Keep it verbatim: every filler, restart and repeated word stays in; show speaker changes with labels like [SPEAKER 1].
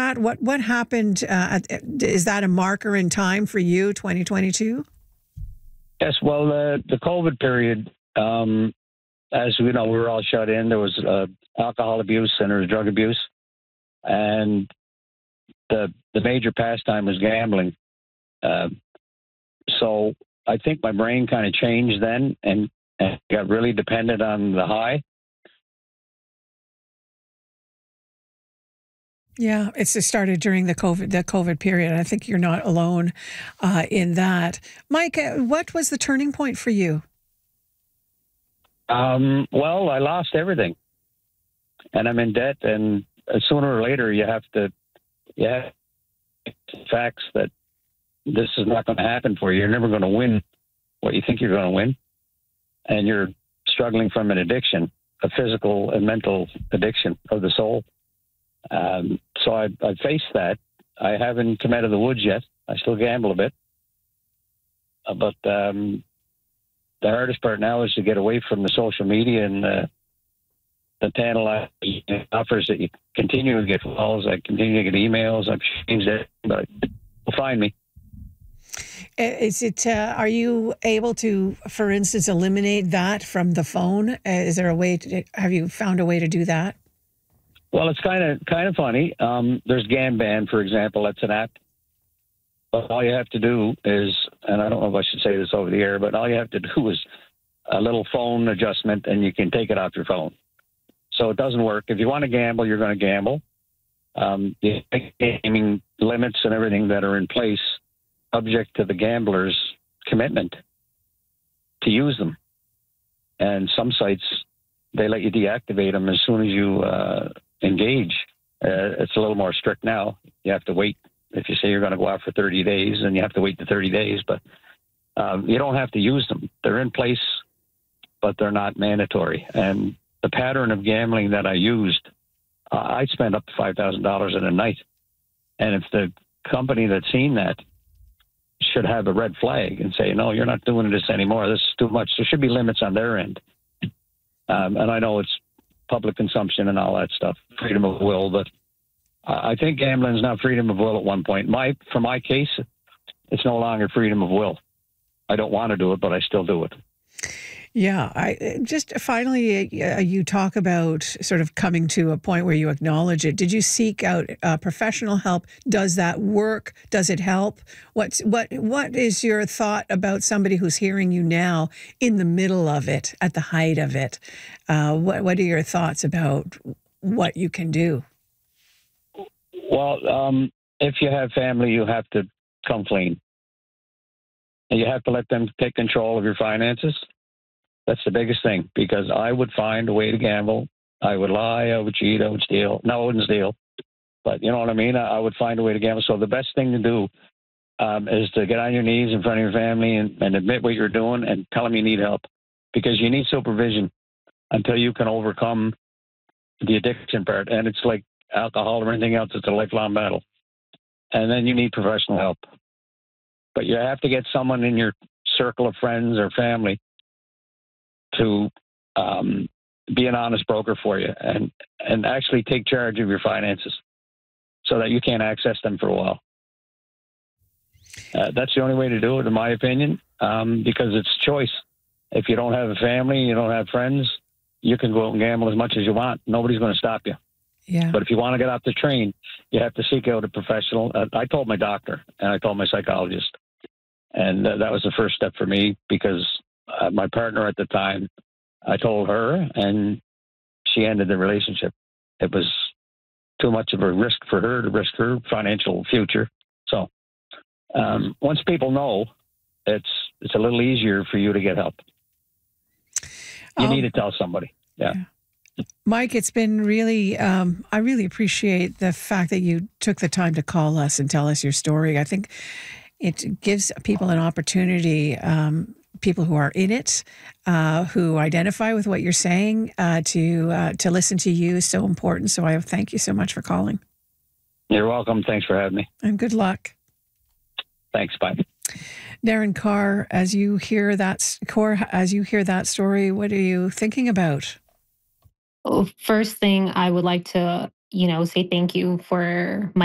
[SPEAKER 1] that? What what happened? Uh, is that a marker in time for you, twenty twenty-two?
[SPEAKER 2] Yes, well, the the COVID period, um, as we know, we were all shut in. There was uh, alcohol abuse and there was drug abuse, and the the major pastime was gambling. Uh, so I think my brain kind of changed then, and, and got really dependent on the high.
[SPEAKER 1] Yeah, it's it started during the COVID the COVID period. I think you're not alone uh, in that. Mike, uh, what was the turning point for you?
[SPEAKER 2] Um, well, I lost everything, and I'm in debt. And sooner or later, you have to, you have facts that this is not going to happen for you. You're never going to win what you think you're going to win, and you're struggling from an addiction, a physical and mental addiction of the soul. Um, so I, I faced that. I haven't come out of the woods yet. I still gamble a bit. Uh, but um, the hardest part now is to get away from the social media and uh, the tantalizing offers that you continue to get calls. I continue to get emails. I've changed it, but you'll find me.
[SPEAKER 1] Is it? Uh, are you able to, for instance, eliminate that from the phone? Uh, is there a way to? Have you found a way to do that?
[SPEAKER 2] Well, it's kind of kind of funny. Um, there's Gamban, for example. That's an app. But all you have to do is, and I don't know if I should say this over the air, but all you have to do is a little phone adjustment, and you can take it off your phone. So it doesn't work. If you want to gamble, you're going to gamble. Um, the gaming limits and everything that are in place, subject to the gambler's commitment to use them. And some sites, they let you deactivate them as soon as you uh, engage. Uh, it's a little more strict now. You have to wait. If you say you're going to go out for thirty days, then you have to wait the thirty days. But um, you don't have to use them. They're in place, but they're not mandatory. And the pattern of gambling that I used, uh, I'd spend up to five thousand dollars in a night. And if the company that's seen that should have a red flag and say, no, you're not doing this anymore. This is too much. There should be limits on their end. Um, and I know it's public consumption and all that stuff, freedom of will, but I think gambling is not freedom of will at one point. My, for my case, it's no longer freedom of will. I don't want to do it, but I still do it.
[SPEAKER 1] Yeah, I just finally, uh, you talk about sort of coming to a point where you acknowledge it. Did you seek out uh, professional help? Does that work? Does it help? What's what what is your thought about somebody who's hearing you now in the middle of it, at the height of it? Uh, what what are your thoughts about what you can do?
[SPEAKER 2] Well, um, if you have family, you have to come clean. And you have to let them take control of your finances. That's the biggest thing, because I would find a way to gamble. I would lie, I would cheat, I would steal. No, I wouldn't steal. But you know what I mean? I would find a way to gamble. So the best thing to do um, is to get on your knees in front of your family and, and admit what you're doing and tell them you need help, because you need supervision until you can overcome the addiction part. And it's like alcohol or anything else. It's a lifelong battle. And then you need professional help. But you have to get someone in your circle of friends or family to um, be an honest broker for you and, and actually take charge of your finances so that you can't access them for a while. Uh, that's the only way to do it, in my opinion, um, because it's choice. If you don't have a family, you don't have friends, you can go out and gamble as much as you want. Nobody's going to stop you.
[SPEAKER 1] Yeah.
[SPEAKER 2] But if you want to get off the train, you have to seek out a professional. Uh, I told my doctor and I told my psychologist. And uh, that was the first step for me, because uh, my partner at the time, I told her, and she ended the relationship. It was too much of a risk for her to risk her financial future. So um, once people know, it's it's a little easier for you to get help. You um, need to tell somebody. Yeah.
[SPEAKER 1] yeah. Mike, it's been really, um, I really appreciate the fact that you took the time to call us and tell us your story. I think it gives people an opportunity, um, people who are in it, uh, who identify with what you're saying, uh, to uh, to listen to you is so important. So I thank you so much for calling.
[SPEAKER 2] You're welcome. Thanks for having me.
[SPEAKER 1] And good luck.
[SPEAKER 2] Thanks. Bye.
[SPEAKER 1] Darren Carr, as you hear that, Core, as you hear that story, what are you thinking about?
[SPEAKER 3] Well, first thing I would like to, you know, say thank you for my